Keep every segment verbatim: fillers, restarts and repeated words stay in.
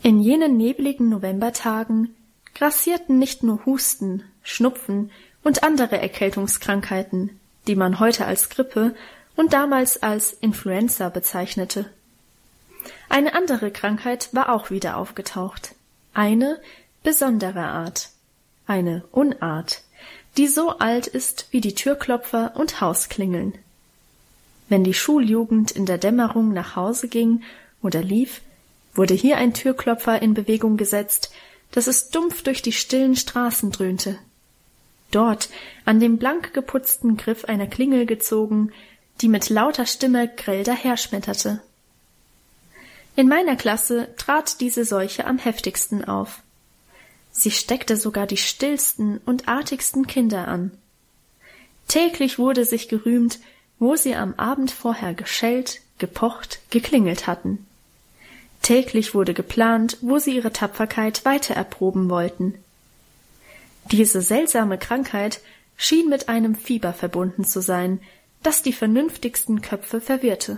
In jenen nebligen Novembertagen grassierten nicht nur Husten, Schnupfen und andere Erkältungskrankheiten, die man heute als Grippe und damals als Influenza bezeichnete. Eine andere Krankheit war auch wieder aufgetaucht. Eine besondere Art. Eine Unart, die so alt ist wie die Türklopfer und Hausklingeln. Wenn die Schuljugend in der Dämmerung nach Hause ging oder lief, wurde hier ein Türklopfer in Bewegung gesetzt, dass es dumpf durch die stillen Straßen dröhnte. Dort an dem blank geputzten Griff einer Klingel gezogen, die mit lauter Stimme grell daherschmetterte. In meiner Klasse trat diese Seuche am heftigsten auf. Sie steckte sogar die stillsten und artigsten Kinder an. Täglich wurde sich gerühmt, wo sie am Abend vorher geschellt, gepocht, geklingelt hatten. Täglich wurde geplant, wo sie ihre Tapferkeit weiter erproben wollten. Diese seltsame Krankheit schien mit einem Fieber verbunden zu sein, das die vernünftigsten Köpfe verwirrte.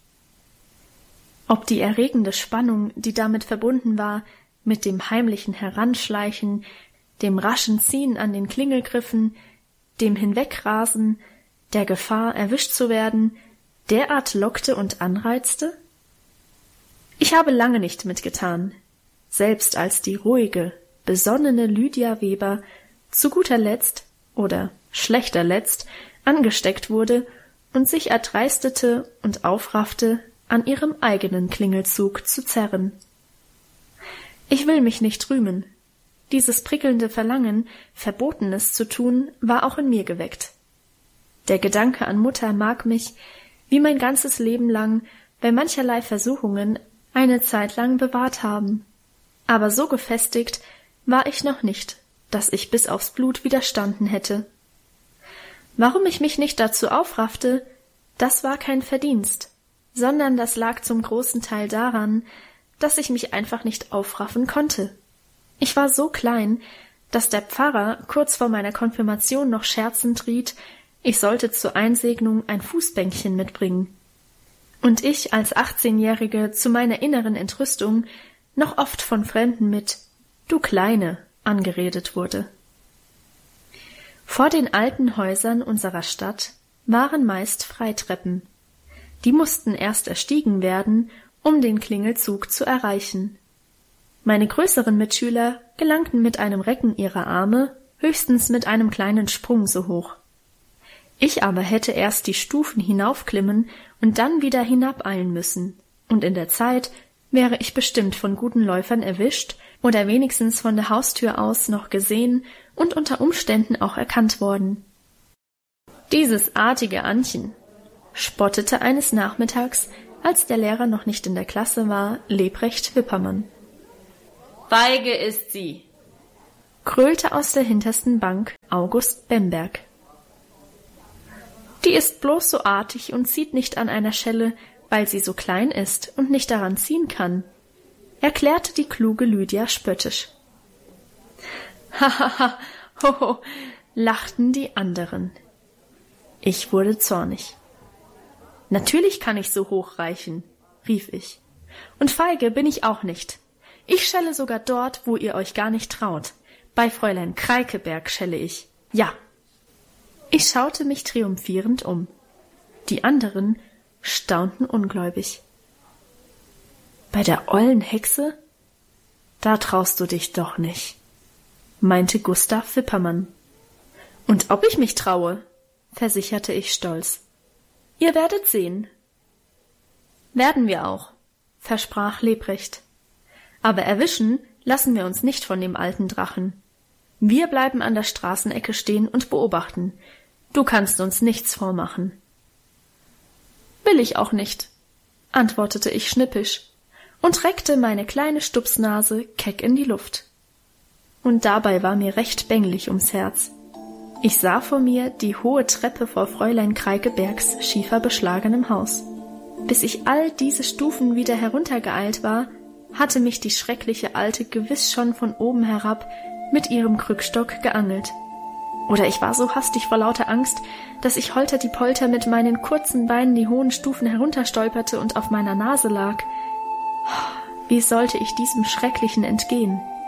Ob die erregende Spannung, die damit verbunden war, mit dem heimlichen Heranschleichen, dem raschen Ziehen an den Klingelgriffen, dem Hinwegrasen, der Gefahr, erwischt zu werden, derart lockte und anreizte? Ich habe lange nicht mitgetan, selbst als die ruhige, besonnene Lydia Weber zu guter Letzt oder schlechter Letzt angesteckt wurde und sich erdreistete und aufraffte, an ihrem eigenen Klingelzug zu zerren. Ich will mich nicht rühmen. Dieses prickelnde Verlangen, Verbotenes zu tun, war auch in mir geweckt. Der Gedanke an Mutter mag mich, wie mein ganzes Leben lang, bei mancherlei Versuchungen eine Zeit lang bewahrt haben. Aber so gefestigt war ich noch nicht, dass ich bis aufs Blut widerstanden hätte. Warum ich mich nicht dazu aufraffte, das war kein Verdienst, sondern das lag zum großen Teil daran, dass ich mich einfach nicht aufraffen konnte. Ich war so klein, dass der Pfarrer kurz vor meiner Konfirmation noch scherzend riet, ich sollte zur Einsegnung ein Fußbänkchen mitbringen. Und ich als achtzehnjährige zu meiner inneren Entrüstung noch oft von Fremden mit »Du Kleine« angeredet wurde. Vor den alten Häusern unserer Stadt waren meist Freitreppen. Die mussten erst erstiegen werden, um den Klingelzug zu erreichen. Meine größeren Mitschüler gelangten mit einem Recken ihrer Arme höchstens mit einem kleinen Sprung so hoch. Ich aber hätte erst die Stufen hinaufklimmen und dann wieder hinabeilen müssen, und in der Zeit wäre ich bestimmt von guten Läufern erwischt oder wenigstens von der Haustür aus noch gesehen und unter Umständen auch erkannt worden. »Dieses artige Annchen«, spottete eines Nachmittags, als der Lehrer noch nicht in der Klasse war, Lebrecht Wippermann. »Feige ist sie«, gröhlte aus der hintersten Bank August Bemberg. »Die ist bloß so artig und zieht nicht an einer Schelle, weil sie so klein ist und nicht daran ziehen kann«, erklärte die kluge Lydia spöttisch. »Hahaha, hoho«, lachten die anderen. Ich wurde zornig. »Natürlich kann ich so hoch reichen«, rief ich. »Und feige bin ich auch nicht. Ich schelle sogar dort, wo ihr euch gar nicht traut. Bei Fräulein Kreikeberg schelle ich. Ja.« Ich schaute mich triumphierend um. Die anderen staunten ungläubig. »Bei der ollen Hexe? Da traust du dich doch nicht«, meinte Gustav Wippermann. »Und ob ich mich traue«, versicherte ich stolz. »Ihr werdet sehen.« »Werden wir auch«, versprach Lebrecht. »Aber erwischen lassen wir uns nicht von dem alten Drachen. Wir bleiben an der Straßenecke stehen und beobachten. Du kannst uns nichts vormachen.« »Will ich auch nicht«, antwortete ich schnippisch und reckte meine kleine Stupsnase keck in die Luft. Und dabei war mir recht bänglich ums Herz. Ich sah vor mir die hohe Treppe vor Fräulein Kreikebergs schieferbeschlagenem Haus. Bis ich all diese Stufen wieder heruntergeeilt war, hatte mich die schreckliche Alte gewiss schon von oben herab mit ihrem Krückstock geangelt. Oder ich war so hastig vor lauter Angst, dass ich holter-die-Polter mit meinen kurzen Beinen die hohen Stufen herunterstolperte und auf meiner Nase lag. Wie sollte ich diesem Schrecklichen entgehen?